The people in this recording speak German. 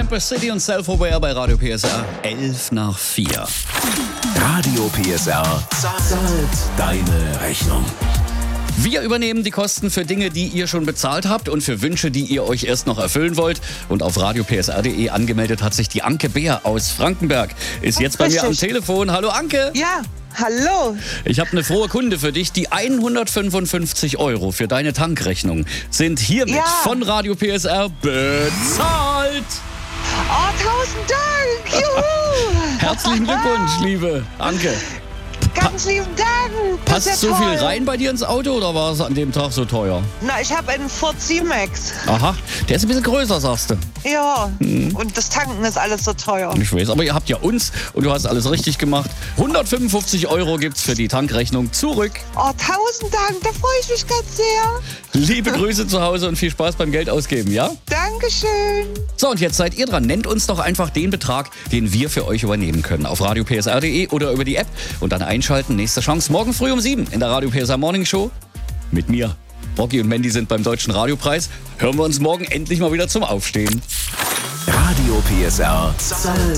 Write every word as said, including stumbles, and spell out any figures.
Campus City und Self-Aware bei Radio P S R. elf nach vier. Radio P S R zahlt deine Rechnung. Wir übernehmen die Kosten für Dinge, die ihr schon bezahlt habt und für Wünsche, die ihr euch erst noch erfüllen wollt. Und auf radio p s r punkt d e angemeldet hat sich die Anke Beer aus Frankenberg. Ist jetzt bei mir am Telefon. Hallo Anke. Ja, hallo. Ich habe eine frohe Kunde für dich. Die hundertfünfundfünfzig Euro für deine Tankrechnung sind hiermit Ja. von Radio P S R bezahlt. Oh, tausend Dank. Juhu. Herzlichen Glückwunsch, liebe Anke. Ganz lieben Dank. Das Passt ist ja so toll. viel rein bei dir ins Auto oder war es an dem Tag so teuer? Na, ich habe einen Ford C-Max. Aha, der ist ein bisschen größer, sagst du. Ja, Mhm. und das Tanken ist alles so teuer. Ich weiß, aber ihr habt ja uns und du hast alles richtig gemacht. hundertfünfundfünfzig Euro gibt's für die Tankrechnung zurück. Oh, tausend Dank. Da freue ich mich ganz sehr. Liebe Grüße zu Hause und viel Spaß beim Geld ausgeben, ja? Dankeschön. So, und jetzt seid ihr dran. Nennt uns doch einfach den Betrag, den wir für euch übernehmen können. Auf radio p s r punkt d e oder über die App und dann einschalten. Nächste Chance morgen früh um sieben in der Radio P S R Morning Show. Mit mir. Rocky und Mandy sind beim Deutschen Radiopreis. Hören wir uns morgen endlich mal wieder zum Aufstehen. Radio P S R zahlt